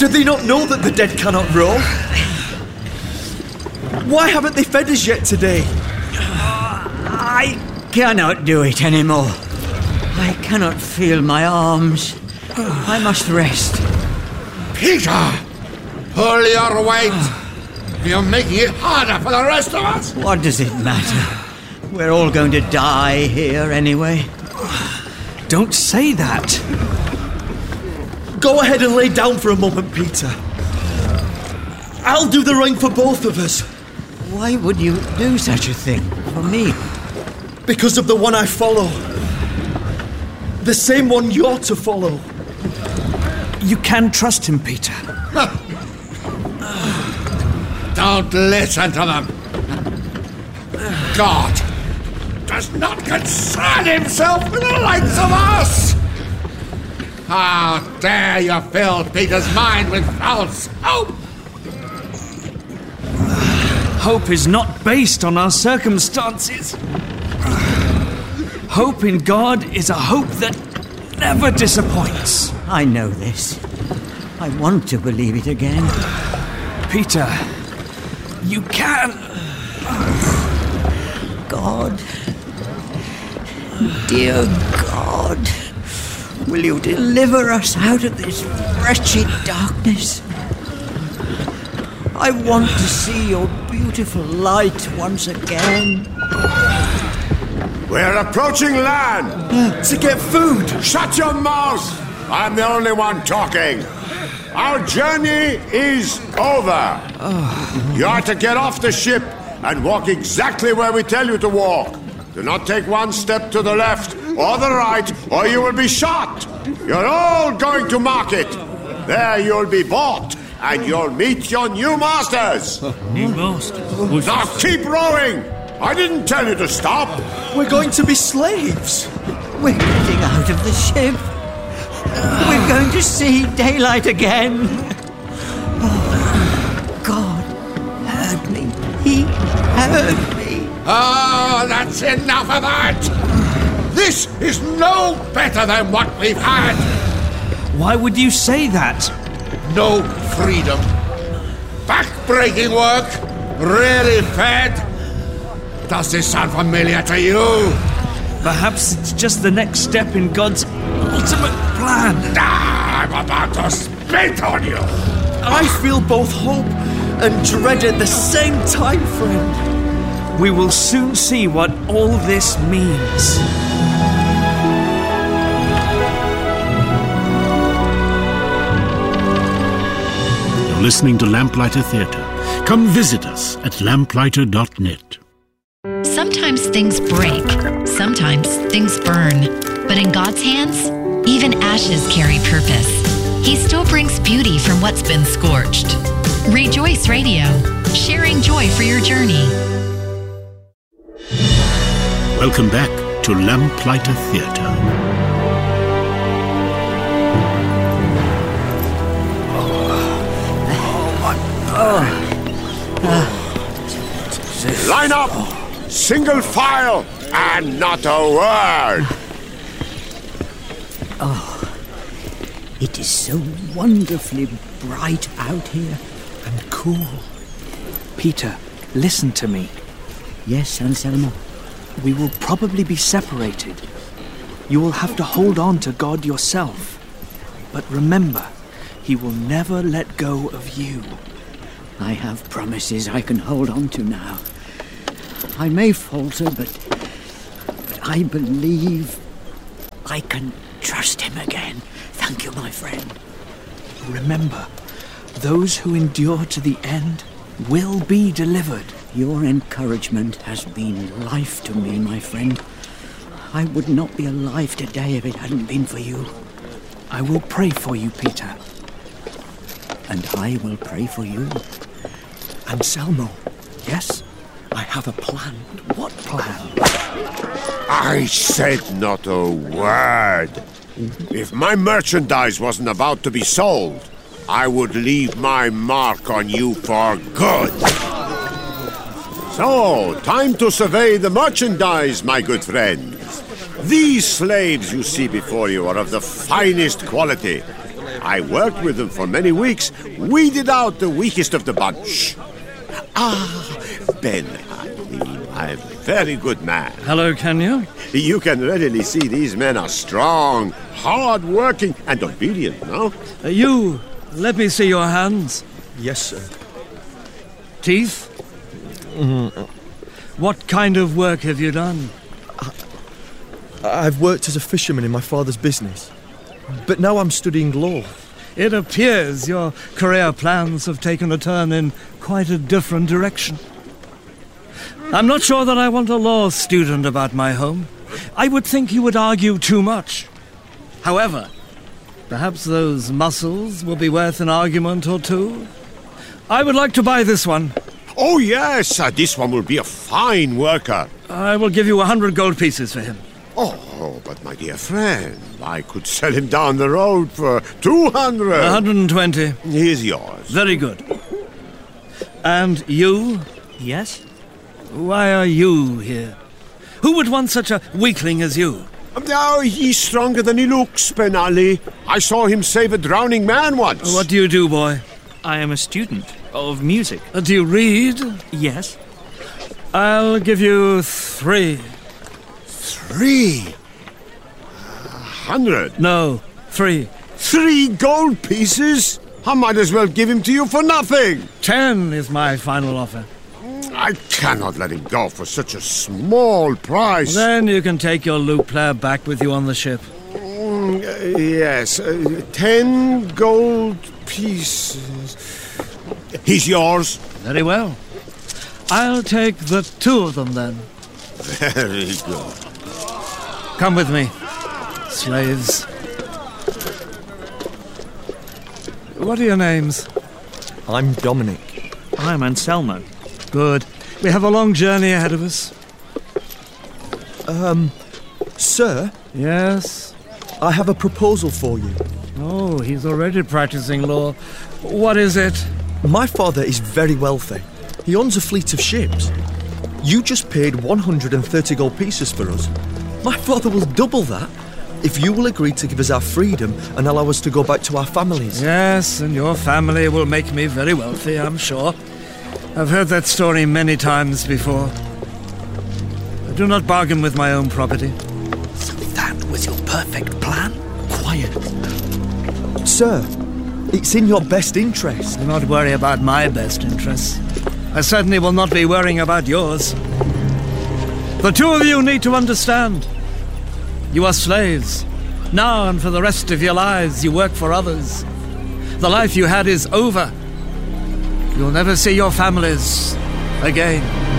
Do they not know that the dead cannot roll? Why haven't they fed us yet today? I cannot do it anymore. I cannot feel my arms. I must rest. Peter! Pull your weight! You're making it harder for the rest of us! What does it matter? We're all going to die here anyway. Don't say that. Go ahead and lay down for a moment, Peter. I'll do the rowing for both of us. Why would you do such a thing for me? Because of the one I follow. The same one you're to follow. You can trust him, Peter. Don't listen to them. God does not concern himself with the likes of us. How dare you fill Peter's mind with false hope? Hope is not based on our circumstances. Hope in God is a hope that never disappoints. I know this. I want to believe it again. Peter, you can. God, dear God, will you deliver us out of this wretched darkness? I want to see your beautiful light once again. We're approaching land. To get food. Shut your mouth. I'm the only one talking. Our journey is over. You are to get off the ship and walk exactly where we tell you to walk. Do not take one step to the left or the right, or you will be shot. You're all going to market. There you'll be bought, and you'll meet your new masters. New masters? Now keep rowing. I didn't tell you to stop. We're going to be slaves. We're getting out of the ship. We're going to see daylight again. Oh, God heard me. He heard me. Oh, that's enough of that! This is no better than what we've had! Why would you say that? No freedom. Back-breaking work. Really fed. Does this sound familiar to you? Perhaps it's just the next step in God's ultimate plan. I'm about to spit on you! I feel both hope and dread at the same time, friend. We will soon see what all this means. You're listening to Lamplighter Theatre. Come visit us at lamplighter.net. Sometimes things break, sometimes things burn. But in God's hands, even ashes carry purpose. He still brings beauty from what's been scorched. Rejoice Radio, sharing joy for your journey. Welcome back to Lamplighter Theatre. Line up. Single file. And not a word. Oh, it is so wonderfully bright out here. And cool. Peter, listen to me. Yes, Anselmo. We will probably be separated. You will have to hold on to God yourself. But remember, He will never let go of you. I have promises I can hold on to now. I may falter, but I believe I can trust Him again. Thank you, my friend. Remember, those who endure to the end will be delivered. Your encouragement has been life to me, my friend. I would not be alive today if it hadn't been for you. I will pray for you, Peter. And I will pray for you. Anselmo, yes? I have a plan. What plan? I said not a word. If my merchandise wasn't about to be sold, I would leave my mark on you for good. So, time to survey the merchandise, my good friends. These slaves you see before you are of the finest quality. I worked with them for many weeks, weeded out the weakest of the bunch. Ben, I'm a very good man. Hello, Kenya. You can readily see these men are strong, hard-working, and obedient, no? Let me see your hands. Yes, sir. Teeth? What kind of work have you done? I've worked as a fisherman in my father's business, but now I'm studying law. It appears your career plans have taken a turn in quite a different direction. I'm not sure that I want a law student about my home. I would think you would argue too much. However, perhaps those muscles will be worth an argument or two. I would like to buy this one. Oh, yes, this one will be a fine worker. I will give you 100 gold pieces for him. Oh, but my dear friend, I could sell him down the road for 200. 120. Here's yours. Very good. And you? Yes? Why are you here? Who would want such a weakling as you? Oh, he's stronger than he looks, Benali. I saw him save a drowning man once. What do you do, boy? I am a student of music. Do you read? Yes? I'll give you 3. 300? No, 3. 3 gold pieces? I might as well give him to you for nothing. 10 is my final offer. I cannot let him go for such a small price. Then you can take your lute player back with you on the ship. Yes, 10 gold pieces. He's yours. Very well. I'll take the 2 of them then. Very good. Come with me, slaves. What are your names? I'm Dominic. I'm Anselmo. Good. We have a long journey ahead of us. Sir, Yes? I have a proposal for you. Oh, he's already practicing law. What is it? My father is very wealthy. He owns a fleet of ships. You just paid 130 gold pieces for us. My father will double that if you will agree to give us our freedom and allow us to go back to our families. Yes, and your family will make me very wealthy, I'm sure. I've heard that story many times before. I do not bargain with my own property. So that was your perfect plan? Quiet. Sir, it's in your best interest. Do not worry about my best interests. I certainly will not be worrying about yours. The 2 of you need to understand. You are slaves. Now and for the rest of your lives, you work for others. The life you had is over. You'll never see your families again.